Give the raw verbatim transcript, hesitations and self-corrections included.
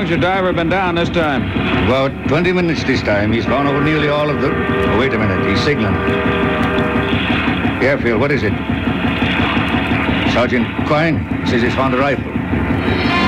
your driver been down this time? About twenty minutes this time. He's gone over nearly all of the... Oh, wait a minute. He's signaling. Airfield, what is it? Sergeant Quine says he's found a rifle.